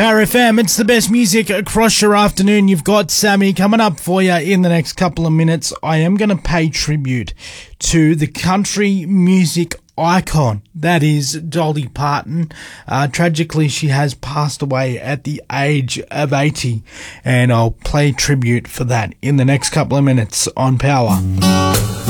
Power FM, it's the best music across your afternoon. You've got Sammy coming up for you in the next couple of minutes. I am going to pay tribute to the country music icon that is Dolly Parton. Tragically, she has passed away at the age of 80, and I'll play tribute for that in the next couple of minutes on Power.